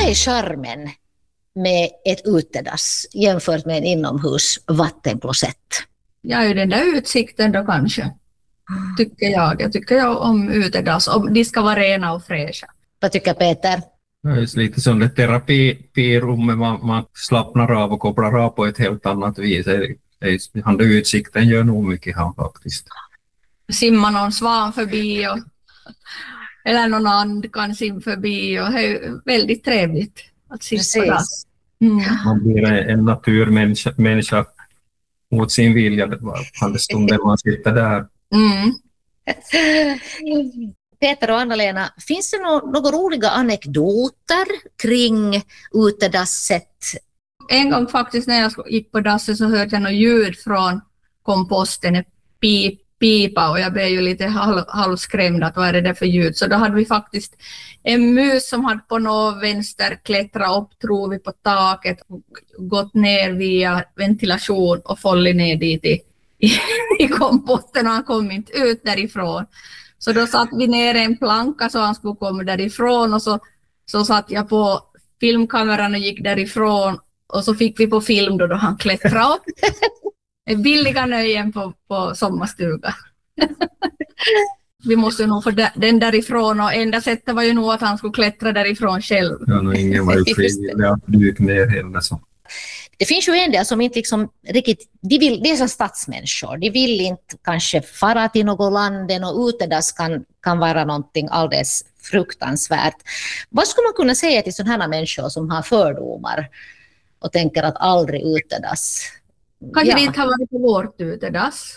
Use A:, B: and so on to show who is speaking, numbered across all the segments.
A: Vad är charmen med ett utedass jämfört med en inomhus vattenklosett?
B: Ja, ju den där utsikten då kanske, tycker jag. Jag tycker om utedass, om de ska vara rena och fräscha.
A: Vad tycker Peter?
C: Det är lite som det terapirum, man slappnar av och kopplar av på ett helt annat vis. Han utsikten gör nog mycket här faktiskt.
B: Simma någon svan förbi eller någon and kan simma förbi och det är väldigt trevligt att sitta där.
C: Man blir en naturmänniska mot sin vilja på stunden man sitter där.
A: Peter och Anna-Lena, finns det några roliga anekdoter kring utedasset?
B: En gång faktiskt när jag gick på dasset så hörde jag något ljud från komposten, ett pipa, och jag blev ju lite halvskrämd att vad är det där för ljud. Så då hade vi faktiskt en mus som hade på något vänster klättrat upp, tror vi, på taket och gått ner via ventilation och fallit ner dit i komposten, och han kom inte ut därifrån. Så då satt vi ner en planka så han skulle komma därifrån, och så satt jag på filmkameran och gick därifrån, och så fick vi på film då han klättrade upp. Billiga nöjen på sommarstuga. Vi måste nog få den därifrån, och enda sättet var ju nog att han skulle klättra därifrån själv.
C: Ja, ingen var ju frivillig att dyka ner hela så.
A: Det finns ju en del som inte liksom riktigt, det är som stadsmänniskor. De vill inte kanske fara till något land, och utedass kan vara någonting alldeles fruktansvärt. Vad skulle man kunna säga till sådana här människor som har fördomar och tänker att aldrig utedass?
B: Kanske det inte har varit på vårt utedass.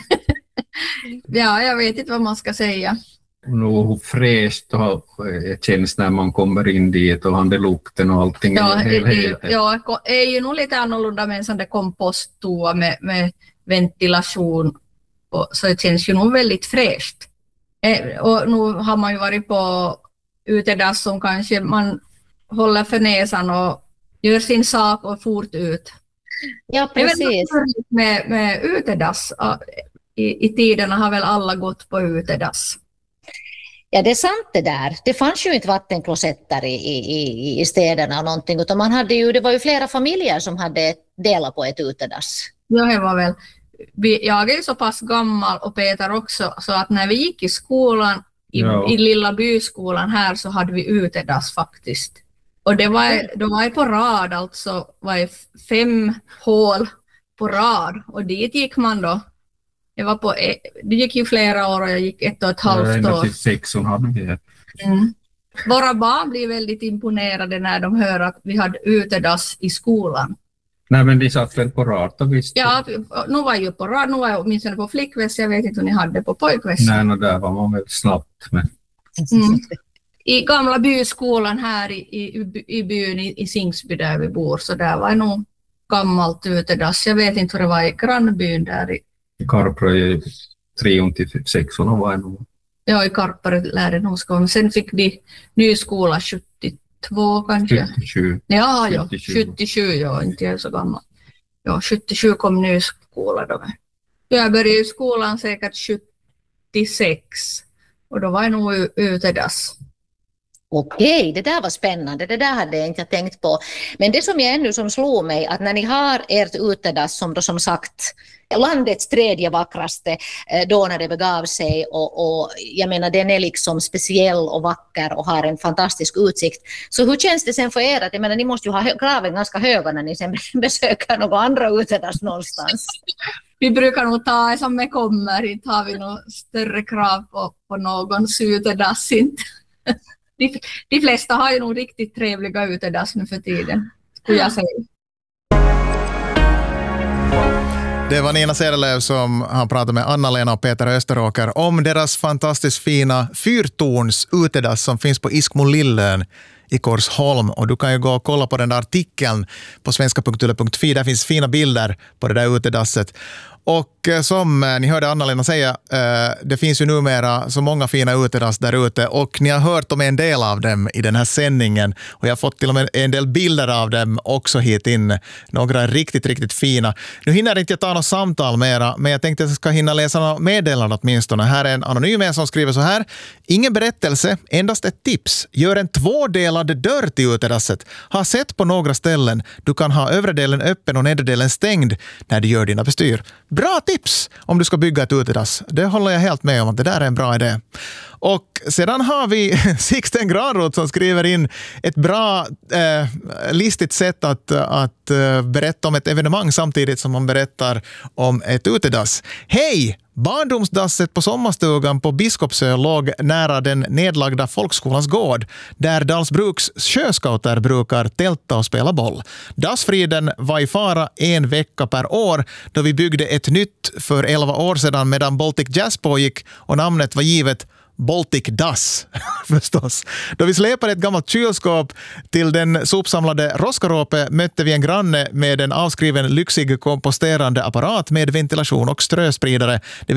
B: Ja, jag vet inte vad man ska säga.
C: Hur fräscht det känns när man kommer in dit, och han det lukten och allting.
B: Ja, det är ju nog lite annorlunda med en sån där komposttoa med ventilation. Så det känns ju nog väldigt fräscht. Och nu har man ju varit på utedass som kanske man håller för näsan och gör sin sak och fort ut.
A: Ja, precis.
B: Med utedass. I tiderna har väl alla gått på utedass.
A: Ja, det är sant det där. Det fanns ju inte vattenklosetter i städerna och någonting, utan det var ju flera familjer som hade delat på ett utedass.
B: Ja, det var väl. Jag är så pass gammal, och Peter också, så att när vi gick i skolan, i lilla byskolan här, så hade vi utedass faktiskt. Och det var på rad, alltså var det 5 hål på rad, och dit gick man då. Det gick ju flera år, och jag gick 1,5 år.
C: 6 hade vi.
B: Våra barn blir väldigt imponerade när de hör att vi hade utedass i skolan.
C: Nej, men de satt väl på rad och visst.
B: Ja, nu var ju på rad, nu var jag åtminstone på flickväst, jag vet inte om ni hade på pojkväst.
C: Nej, där var man väl snabbt med.
B: I gamla byskolan här i byn i Singsby där vi bor, så där var nog gammalt utedass. Jag vet inte hur det var i grannbyn där i
C: Karpro 3-6 var det nog.
B: Ja, i Karpro lärde nog skolan. Sen fick vi ny skola 72 kanske.
C: 77.
B: Ja, 77, ja, inte jag är så gammal. Ja, 77 kom ny skola då. Jag började i skolan säkert 76, och då var jag nog utedass.
A: Okej, det där var spännande. Det där hade jag inte tänkt på. Men det som jag ännu som slog mig, att när ni har ert utedass som då som sagt landets 3:e vackraste då när det begav sig, och jag menar den är liksom speciell och vacker och har en fantastisk utsikt. Så hur känns det sen för er? Att jag menar, ni måste ju ha kraven ganska höga när ni sen besöker några andra utedass någonstans.
B: Vi brukar nog ta som det kommer, inte har vi något större krav på någons utedass inte. De flesta har ju nog riktigt trevliga utedass nu för tiden, skulle jag säga.
D: Det var Nina Cederlöv som har pratat med Anna-Lena och Peter Österåker om deras fantastiskt fina fyrtorns utedass som finns på Iskmo-Lillön i Korsholm. Och du kan ju gå och kolla på den där artikeln på svenska.yle.fi. Där finns fina bilder på det där utedasset. Och som ni hörde Anna-Lena säga, det finns ju numera så många fina utedass där ute och ni har hört om en del av dem i den här sändningen och jag har fått till och med en del bilder av dem också hit in. Några är riktigt, riktigt fina. Nu hinner inte jag ta något samtal mera, men jag tänkte att jag ska hinna läsa några meddelanden åtminstone. Här är en anonym som skriver så här: ingen berättelse, endast ett tips. Gör en 2-delad dörr till utedasset. Har sett på några ställen. Du kan ha övre delen öppen och nedre delen stängd när du gör dina bestyr. Bra tips om du ska bygga ett utedass. Det håller jag helt med om att det där är en bra idé. Och sedan har vi Sixten Granroth som skriver in ett bra listigt sätt att berätta om ett evenemang samtidigt som man berättar om ett utedass. Hej! Barndomsdasset på sommarstugan på Biskopsö låg nära den nedlagda folkskolans gård där Dalsbruks sjöskauter brukar tälta och spela boll. Dassfriden var i fara 1 vecka per år då vi byggde ett nytt för 11 år sedan medan Baltic Jazz pågick och namnet var givet Baltic Dass, förstås. Då vi släpade ett gammalt kylskåp till den sopsamlade Roskaråpe mötte vi en granne med en avskriven lyxig komposterande apparat med ventilation och ströspridare.